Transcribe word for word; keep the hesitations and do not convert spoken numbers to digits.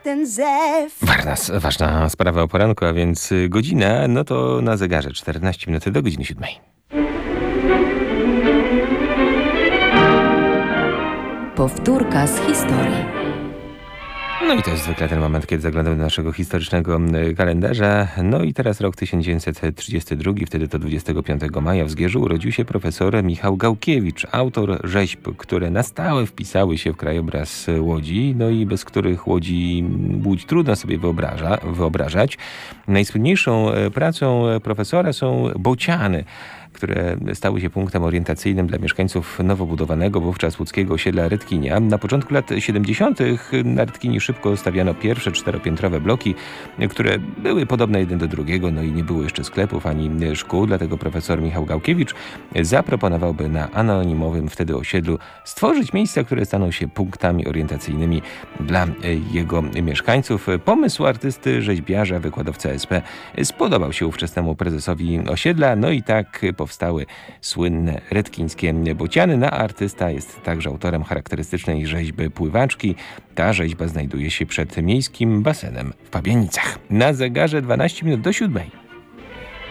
ten zew. Ważna, ważna sprawa o poranku, a więc godzina, no to na zegarze czternaście minut do godziny siódmej. Powtórka z historii. No i to jest zwykle ten moment, kiedy zaglądamy do naszego historycznego kalendarza. No i teraz rok tysiąc dziewięćset trzydziesty drugi, wtedy to dwudziestego piątego maja w Zgierzu urodził się profesor Michał Gałkiewicz, autor rzeźb, które na stałe wpisały się w krajobraz Łodzi, no i bez których Łodzi, Łódź trudno sobie wyobraża, wyobrażać. Najsłynniejszą pracą profesora są bociany, które stały się punktem orientacyjnym dla mieszkańców nowo budowanego wówczas łódzkiego osiedla Redkinia. Na początku lat siedemdziesiątych na Redkini szybko stawiano pierwsze czteropiętrowe bloki, które były podobne jeden do drugiego, no i nie było jeszcze sklepów ani szkół, dlatego profesor Michał Gałkiewicz zaproponował, by na anonimowym wtedy osiedlu stworzyć miejsca, które staną się punktami orientacyjnymi dla jego mieszkańców. Pomysł artysty, rzeźbiarza, wykładowcy A S P spodobał się ówczesnemu prezesowi osiedla, no i tak powstały słynne redkińskie bociany. No, artysta jest także autorem charakterystycznej rzeźby pływaczki. Ta rzeźba znajduje się przed miejskim basenem w Pabianicach. Na zegarze dwanaście minut do siódmej.